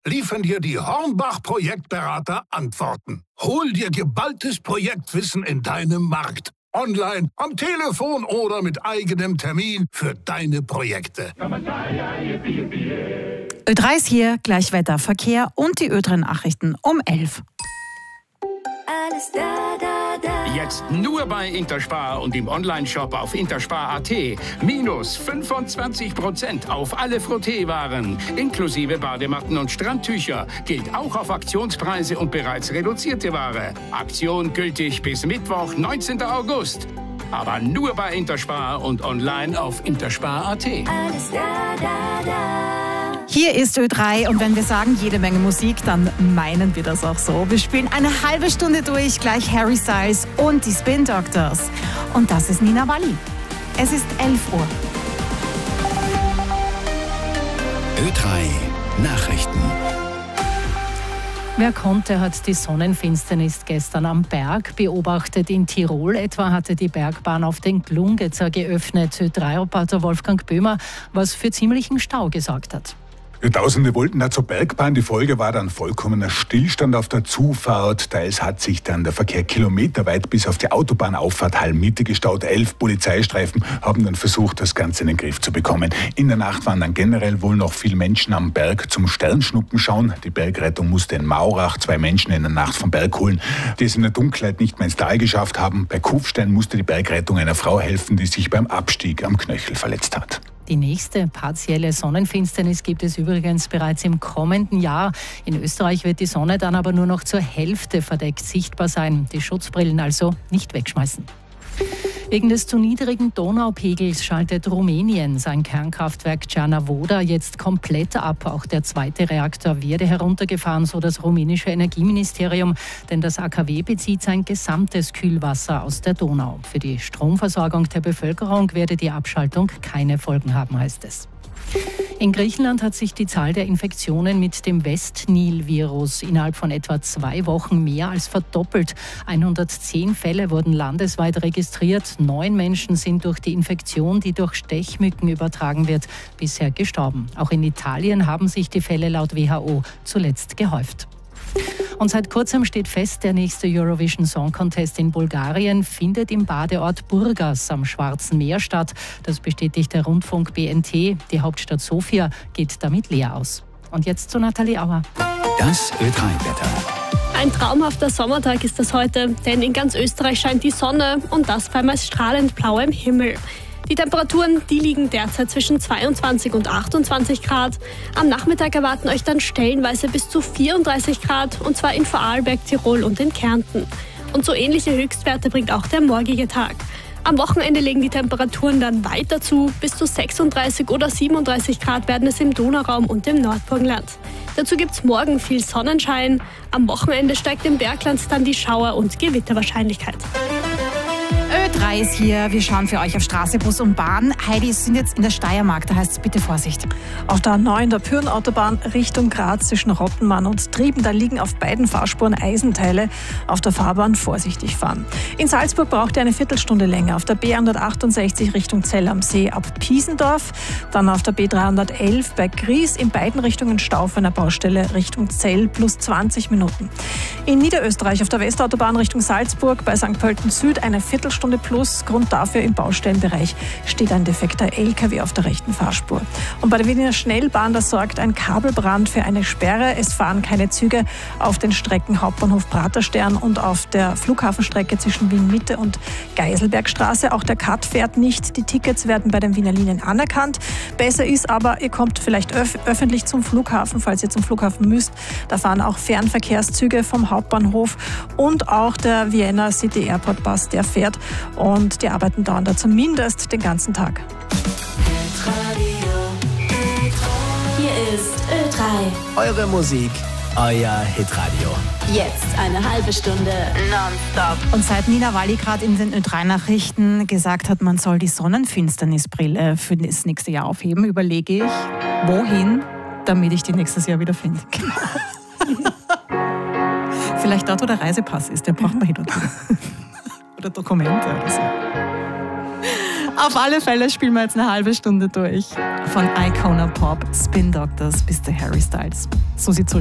liefern dir die Hornbach-Projektberater Antworten. Hol dir geballtes Projektwissen in deinem Markt. Online, am Telefon oder mit eigenem Termin für deine Projekte. Ö3 ist hier, gleich Wetter, Verkehr und die Ö3 Nachrichten um 11. Alles da, da, da. Jetzt nur bei Interspar und im Onlineshop auf interspar.at. Minus 25% auf alle Frotteewaren, inklusive Badematten und Strandtücher. Gilt auch auf Aktionspreise und bereits reduzierte Ware. Aktion gültig bis Mittwoch, 19. August. Aber nur bei Interspar und online auf interspar.at. Alles da, da, da. Hier ist Ö3 und wenn wir sagen jede Menge Musik, dann meinen wir das auch so. Wir spielen eine halbe Stunde durch, gleich Harry Styles und die Spin Doctors. Und das ist Nina Walli. Es ist 11 Uhr. Ö3 Nachrichten. Wer konnte, hat die Sonnenfinsternis gestern am Berg beobachtet. In Tirol etwa hatte die Bergbahn auf den Glungetzer geöffnet. Ö3-Reporter Wolfgang Böhmer, was für ziemlichen Stau gesorgt hat. Tausende wollten da zur Bergbahn. Die Folge war dann vollkommener Stillstand auf der Zufahrt. Teils hat sich dann der Verkehr kilometerweit bis auf die Autobahnauffahrt Hall-Mitte gestaut. 11 Polizeistreifen haben dann versucht, das Ganze in den Griff zu bekommen. In der Nacht waren dann generell wohl noch viele Menschen am Berg zum Sternschnuppen schauen. Die Bergrettung musste in Maurach 2 Menschen in der Nacht vom Berg holen, die es in der Dunkelheit nicht mehr ins Tal geschafft haben. Bei Kufstein musste die Bergrettung einer Frau helfen, die sich beim Abstieg am Knöchel verletzt hat. Die nächste partielle Sonnenfinsternis gibt es übrigens bereits im kommenden Jahr. In Österreich wird die Sonne dann aber nur noch zur Hälfte verdeckt sichtbar sein. Die Schutzbrillen also nicht wegschmeißen. Wegen des zu niedrigen Donaupegels schaltet Rumänien sein Kernkraftwerk Cernavoda jetzt komplett ab. Auch der zweite Reaktor werde heruntergefahren, so das rumänische Energieministerium. Denn das AKW bezieht sein gesamtes Kühlwasser aus der Donau. Für die Stromversorgung der Bevölkerung werde die Abschaltung keine Folgen haben, heißt es. In Griechenland hat sich die Zahl der Infektionen mit dem West-Nil-Virus innerhalb von etwa 2 Wochen mehr als verdoppelt. 110 Fälle wurden landesweit registriert. 9 Menschen sind durch die Infektion, die durch Stechmücken übertragen wird, bisher gestorben. Auch in Italien haben sich die Fälle laut WHO zuletzt gehäuft. Und seit kurzem steht fest, der nächste Eurovision Song Contest in Bulgarien findet im Badeort Burgas am Schwarzen Meer statt. Das bestätigt der Rundfunk BNT. Die Hauptstadt Sofia geht damit leer aus. Und jetzt zu Nathalie Auer. Das Ö3-Wetter. Ein traumhafter Sommertag ist das heute, denn in ganz Österreich scheint die Sonne und das bei meist strahlend blauem Himmel. Die Temperaturen, die liegen derzeit zwischen 22 und 28 Grad. Am Nachmittag erwarten euch dann stellenweise bis zu 34 Grad, und zwar in Vorarlberg, Tirol und in Kärnten. Und so ähnliche Höchstwerte bringt auch der morgige Tag. Am Wochenende legen die Temperaturen dann weiter zu. Bis zu 36 oder 37 Grad werden es im Donauraum und im Nordburgenland. Dazu gibt es morgen viel Sonnenschein. Am Wochenende steigt im Bergland dann die Schauer- und Gewitterwahrscheinlichkeit. Ö3 ist hier. Wir schauen für euch auf Straße, Bus und Bahn. Heidi, es sind jetzt in der Steiermark, da heißt es bitte Vorsicht. Auf der A9 der Pyrenautobahn Richtung Graz zwischen Rottenmann und Trieben, da liegen auf beiden Fahrspuren Eisenteile. Auf der Fahrbahn vorsichtig fahren. In Salzburg braucht ihr eine Viertelstunde länger. Auf der B168 Richtung Zell am See ab Piesendorf. Dann auf der B311 bei Gries in beiden Richtungen Stau auf einer Baustelle Richtung Zell plus 20 Minuten. In Niederösterreich auf der Westautobahn Richtung Salzburg bei St. Pölten Süd eine Viertelstunde plus. Grund dafür: im Baustellenbereich steht ein defekter LKW auf der rechten Fahrspur. Und bei der Wiener Schnellbahn, da sorgt ein Kabelbrand für eine Sperre. Es fahren keine Züge auf den Strecken Hauptbahnhof Praterstern und auf der Flughafenstrecke zwischen Wien Mitte und Geiselbergstraße. Auch der Cut fährt nicht. Die Tickets werden bei den Wiener Linien anerkannt. Besser ist aber, ihr kommt vielleicht öffentlich zum Flughafen, falls ihr zum Flughafen müsst. Da fahren auch Fernverkehrszüge vom Hauptbahnhof und auch der Vienna City Airport Bus, der fährt. Und die Arbeiten dauern da zumindest den ganzen Tag. Hier ist Ö3. Eure Musik, euer Hitradio. Jetzt eine halbe Stunde nonstop. Und seit Nina Walli gerade in den Ö3-Nachrichten gesagt hat, man soll die Sonnenfinsternisbrille für das nächste Jahr aufheben, überlege ich, wohin, damit ich die nächstes Jahr wieder finde. Vielleicht dort, wo der Reisepass ist, den braucht man hin und wieder. Oder Dokumente oder so. Auf alle Fälle spielen wir jetzt eine halbe Stunde durch. Von Icona Pop, Spin Doctors bis zu Harry Styles. So sieht's